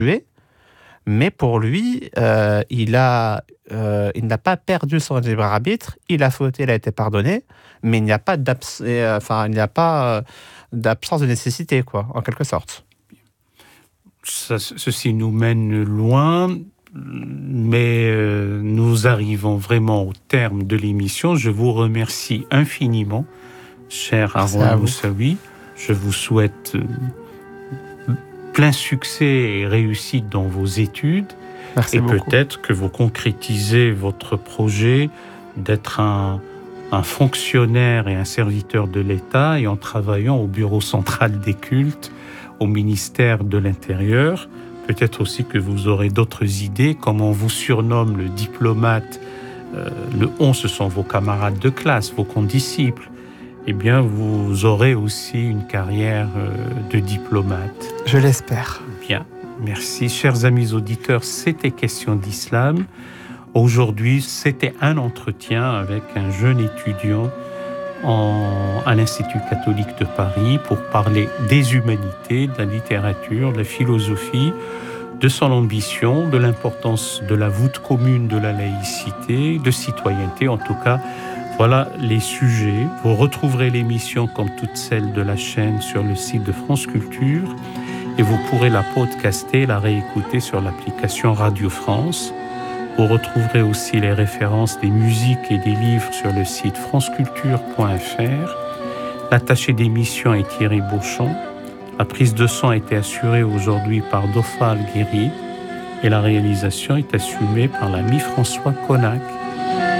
mais pour lui, il n'a pas perdu son libre arbitre, il a fauté, il a été pardonné, mais il n'y a pas d'absence de nécessité, quoi, en quelque sorte. Ceci nous mène loin, mais nous arrivons vraiment au terme de l'émission. Je vous remercie infiniment, cher Haroun Moussaoui. Je vous souhaite plein succès et réussite dans vos études. Merci et beaucoup. Peut-être que vous concrétisez votre projet d'être un fonctionnaire et un serviteur de l'État, et en travaillant au Bureau central des cultes, au ministère de l'Intérieur. Peut-être aussi que vous aurez d'autres idées, comme on vous surnomme le diplomate. Le on, ce sont vos camarades de classe, vos condisciples. Eh bien, vous aurez aussi une carrière de diplomate. Je l'espère. Bien, merci. Chers amis auditeurs, c'était Question d'Islam. Aujourd'hui, c'était un entretien avec un jeune étudiant à l'Institut catholique de Paris pour parler des humanités, de la littérature, de la philosophie, de son ambition, de l'importance de la voûte commune de la laïcité, de citoyenneté. En tout cas, voilà les sujets. Vous retrouverez l'émission comme toutes celles de la chaîne sur le site de France Culture, et vous pourrez la podcaster, la réécouter sur l'application Radio France. Vous retrouverez aussi les références des musiques et des livres sur le site franceculture.fr. L'attaché d'émission est Thierry Beauchamp. La prise de son a été assurée aujourd'hui par Dofal Guéry, et la réalisation est assumée par l'ami François Connac.